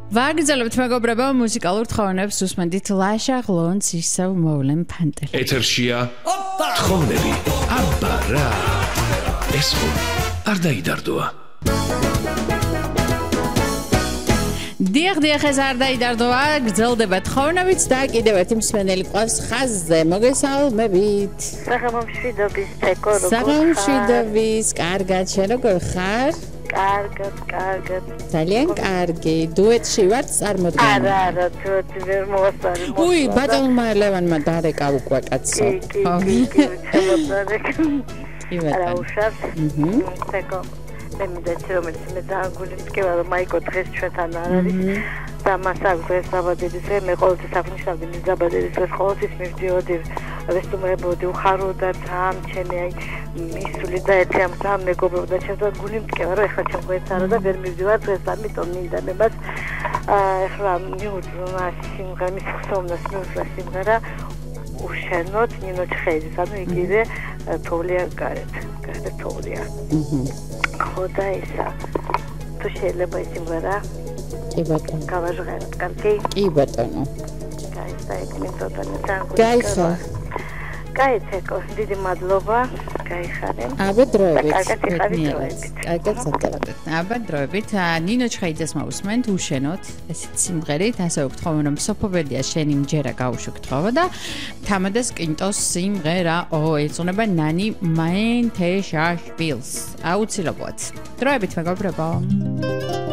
ვაგრძელებთ მეგობრებო მუსიკალურ თხოვნებს უსმენთ ლაშა ღლონს ისევ მოვლენ ფანტერი. ეთერშია თხოვნები. აბა რა. ეს ხო არ დაიდარდოა. დიახ ეს არ დაიდარდოა, გრძელდება თხოვნებიც და კიდევ ერთი მსმენელი ყავს ხაზზე. მოგესალმებით. საღამომშვიდობის თეკო როგორ ხარ? საღამომშვიდობის, კარგად, შენ როგორ ხარ? კარგად. ძალიან კარგი. დუეტში ვართ წარმოდგენილი. არა, დუეტი ვერ მოვასწარი. უი, ბატონმა ლევანმა დარეკა უკვე კაცო. კი, არა უშავს. თეკო მე მიდეცი რომელიც მე დააგული მткиვა რომ მაიკო დღეს ჩვენთან არ არის და მას აქვს დღეს დაბადების დღე მე ყოველთვის აღნიშნავდი მის დაბადების დღეს ყოველთვის მივდიოდი ვესტუმრებოდი უხაროდა თან ჩემი აი მისული და ერთი ამ თან მეგობრობდა ჩემს და გული მткиვა რომ ეხლა ჩემ გვეც არა და ვერ მივდივარ დღეს ამიტომ მინდა მე მას ეხლა მიუძღვნა სიმღერა მის ხსოვნას მიუძღვნა სიმღერა უშენოთ ნინო ჩხეიძის ანუ იგივე თოვლია გარეთ თოვლია ხოდა ისა თუ შეიძლება ის სიმღერა კი ბატონო გავაჟღეროთ კარგი კი ბატონო გაიხარ გაიცეკო დიდი მადლობა გაიხარემ აბა დროებით კარგად აბა დროებით ნინო ჩხეიძეს მოусმენთ უშენოთ ესეთ სიმღერით ასე ვკითხავენ რომ სოფობელია შენი მჯერა გაუშუქთხოვა და თამადეს კინტოს სიმღერა ეწონება ნანი მაენ თეშაშპილს აუცილებლად დროებით მეგობრებო